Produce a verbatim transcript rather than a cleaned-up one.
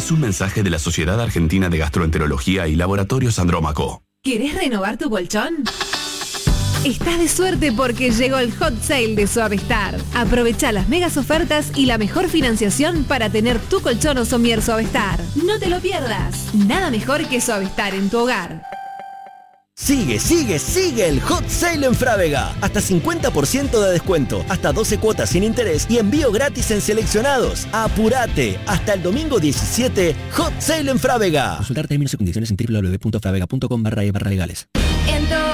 es un mensaje de la Sociedad Argentina de Gastroenterología y Laboratorios Andrómaco. ¿Querés renovar tu colchón? Estás de suerte porque llegó el hot sale de Suavestar. Aprovecha las megas ofertas y la mejor financiación para tener tu colchón o somier Suavestar. No te lo pierdas. Nada mejor que Suavestar en tu hogar. Sigue, sigue, sigue el hot sale en Frávega. Hasta cincuenta por ciento de descuento, hasta doce cuotas sin interés y envío gratis en seleccionados. ¡Apurate! Hasta el domingo diecisiete, hot sale en Frávega. Consultar términos y condiciones en doble u doble u doble u punto fravega punto com barra e barra legales.